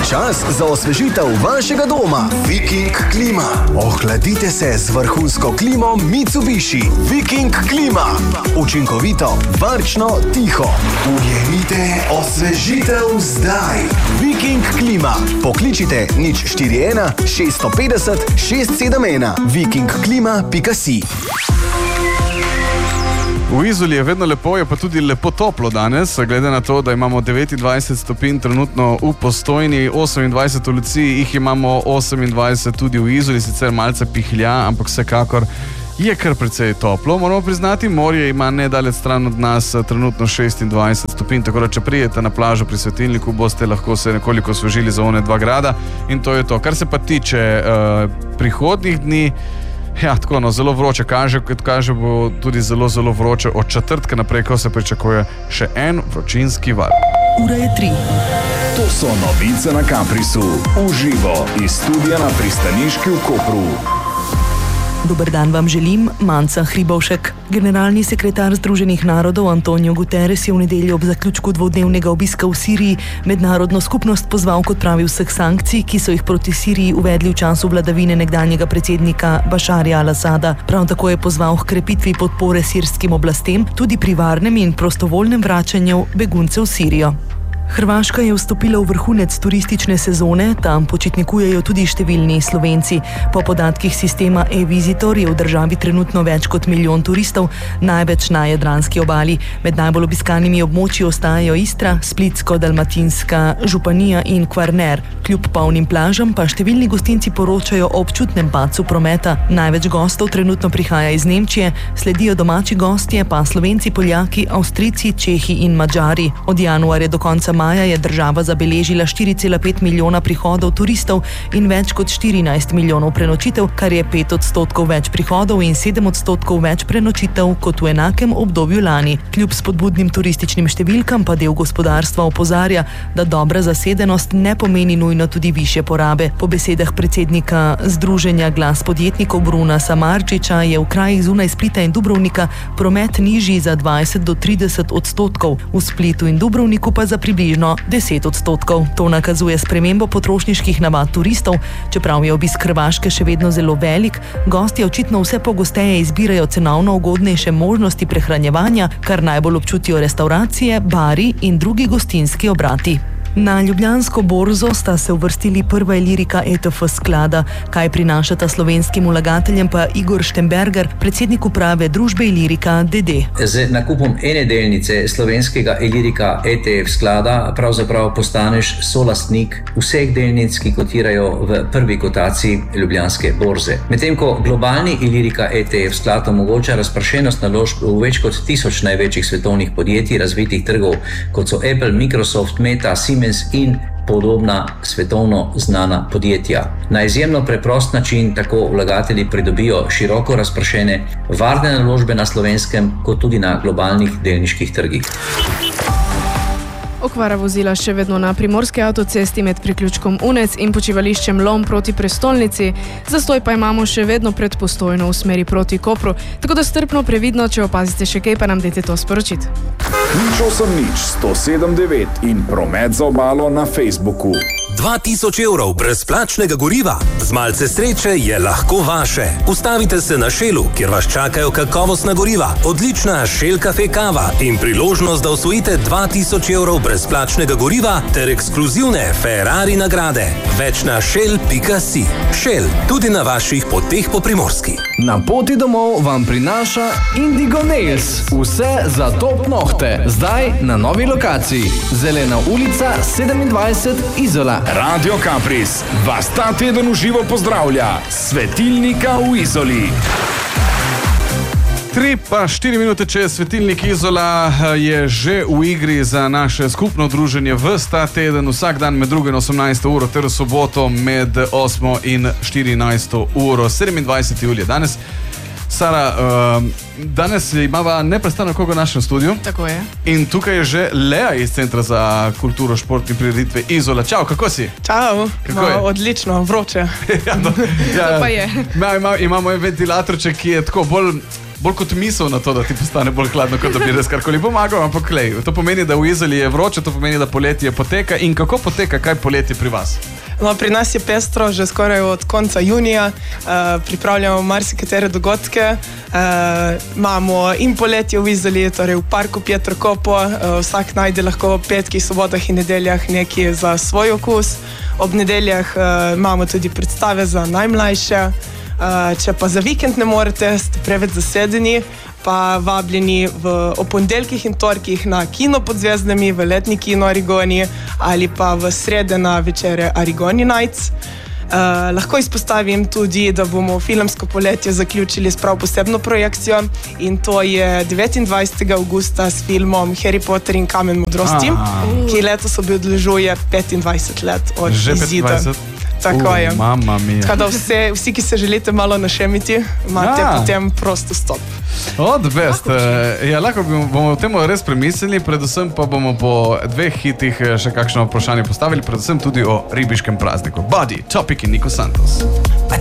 Čas za osvežitev vašega doma. Viking Klima. Ohladite se z vrhunsko klimo Mitsubishi. Viking Klima. Učinkovito, varčno, tiho. Ujemite osvežitev zdaj. Viking Klima. Pokličite 041 650 671 vikingklima.si. V Izoli je vedno lepo, je pa tudi lepo toplo danes, glede na to, da imamo 29 stopinj trenutno v Postojni, 28 v Luciji, jih imamo 28 tudi v Izoli, sicer malce pihlja, ampak vsekakor je kar precej toplo. Moramo priznati, morje ima nedalec stran od nas trenutno 26 stopinj, tako da če prijete na plažo pri Svetilniku, boste lahko se nekoliko osvežili za one 2 grada in to je to. Kar se pa tiče prihodnjih dni, ja, tako, no, zelo vroče kaže, bo tudi zelo, zelo vroče od četrtka naprej, ko se pričakuje še en vročinski val. Ura je 3. To so novice na Caprisu. Uživo iz studia na Pristaniški v Kopru. Dober dan vam želim, Manca Hribovšek. Generalni sekretar Združenih narodov Antonio Guterres je v nedeljo ob zaključku 2-dnevnega obiska v Siriji mednarodno skupnost pozval k odpravi vseh sankcij, ki so jih proti Siriji uvedli v času vladavine nekdanjega predsednika Bašarja al-Asada. Prav tako je pozval k krepitvi podpore sirskim oblastem tudi pri varnem in prostovoljnem vračanju beguncev v Sirijo. Hrvaška je vstopila v vrhunec turistične sezone, tam počitnikujejo tudi številni Slovenci. Po podatkih sistema e-Visitor je v državi trenutno več kot 1 milijon turistov, največ na jadranski obali. Med najbolj obiskanimi območji ostajajo Istra, Splitsko-Dalmatinska županija in Kvarner. Kljub polnim plažam pa številni gostinci poročajo o občutnem padcu prometa. Največ gostov trenutno prihaja iz Nemčije, sledijo domači gostje, pa Slovenci, Poljaki, Avstrijci, Čehi in Madžari. Od januarja do konca maja je država zabeležila 4,5 milijona prihodov turistov in več kot 14 milijonov prenočitev, kar je 5% več prihodov in 7% več prenočitev kot v enakem obdobju lani. Kljub spodbudnim turističnim številkam pa del gospodarstva opozarja, da dobra zasedenost ne pomeni nujno tudi višje porabe. Po besedah predsednika Združenja Glas podjetnikov Bruna Samarčiča je v krajih zunaj Splita in Dubrovnika promet nižji za 20 do 30%, v Splitu in Dubrovniku pa za približno 10%. To nakazuje spremembo potrošniških navad turistov. Čeprav je obisk Hrvaške še vedno zelo velik, gostje očitno vse pogosteje izbirajo cenovno ugodnejše možnosti prehranjevanja, kar najbolj občutijo restavracije, bari in drugi gostinski obrati. Na Ljubljansko borzo sta se uvrstili prva Ilirika ETF sklada. Kaj prinašata slovenskim vlagateljem pa Igor Štemberger, predsednik uprave družbe Ilirika d.d. Z nakupom ene delnice slovenskega Ilirika ETF sklada pravzaprav postaneš solastnik vseh delnic, ki kotirajo v prvi kotaciji Ljubljanske borze. Medtem ko globalni Ilirika ETF sklad omogoča razpršenost naložb v več kot 1000 največjih svetovnih podjetij razvitih trgov, kot so Apple, Microsoft, Meta, Siemens in podobna svetovno znana podjetja. Na izjemno preprost način tako vlagatelji pridobijo široko razpršene, varne naložbe na slovenskem, kot tudi na globalnih delniških trgih. Okvara vozila še vedno na primorski avtocesti med priključkom Unec in počivališčem Lom proti prestolnici, zastoj pa imamo še vedno pred Postojno v smeri proti Kopru, tako da strpno previdno, če opazite še kaj, pa nam dajte to sporočiti. 080 107 9 in promet za obalo na Facebooku. 2000 evrov brezplačnega goriva. Z malce sreče je lahko vaše. Ustavite se na Shellu, kjer vas čakajo kakovostna goriva, odlična Shell Cafe kava in priložnost, da osvojite 2000 evrov brezplačnega goriva ter ekskluzivne Ferrari nagrade. Več na shell.si. Shell, tudi na vaših poteh po Primorski. Na poti domov vam prinaša Indigo Nails. Vse za top nohte. Zdaj na novi lokaciji. Zelena ulica 27 Izola. Radio Capris vas ta teden v živo pozdravlja. Svetilnika v Izoli. 3 pa 4 minute čez Svetilnik Izola je že v igri za naše skupno druženje ves ta teden, vsak dan med 2 in 18 uro ter soboto med 8 in 14 uro, 27. julija. Danes, Sara, danes imava neprestano koga v našem studiu. Tako je. In tukaj je že Lea iz Centra za kulturo, šport in prireditve Izola. Čau, kako si? Čau, odlično, vroče. To pa je. Imamo en ventilatorček, ki je tako bolj bolj kot misel na to, da ti postane bolj hladno, kot da bi res karkoli pomagal, ampak lej, to pomeni, da v Izoli je vroče, to pomeni, da poletje poteka. In kako poteka, kaj poletje pri vas? No, pri nas je pestro že skoraj od konca junija, pripravljamo marsikatere dogodke, imamo in poletje v Izoli, torej v parku Pietro Kopo, vsak najde lahko petkih, sobotah in nedeljah nekaj za svoj okus. Ob nedeljah imamo tudi predstave za najmlajše, če pa za vikend ne morete, ste preveč zasedeni, pa vabljeni o ponedeljkih in torkih na kino pod zvezdami, v letni kino Arigoni ali pa v srede na večere Arigoni Nights. Lahko izpostavim tudi, da bomo filmsko poletje zaključili s prav posebno projekcijo in to je 29. avgusta s filmom Harry Potter in Kamen modrosti, ki letos obeležuje 25 let od izida. Že 25? Tako je. Mamma mia. Tako da vsi, ki se želite malo našemiti, imate potem prosto stop. The best. Lahko bomo o tem res premislili, predvsem pa bomo po 2 hitih še kakšno vprašanje postavili, predvsem tudi o ribiškem prazniku. Body, Topic in Nico Santos.